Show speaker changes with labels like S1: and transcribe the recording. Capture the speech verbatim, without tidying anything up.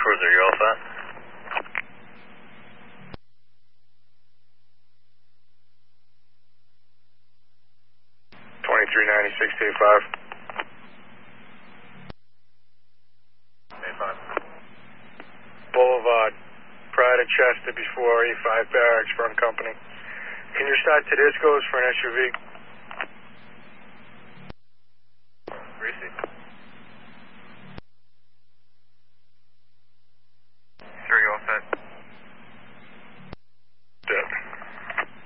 S1: Cruiser, you all set? twenty-three ninety, six eighty-five. eighty-five. Boulevard, prior to Chester, before eighty-five Barracks, front company. Can you start Tedesco's for an S U V?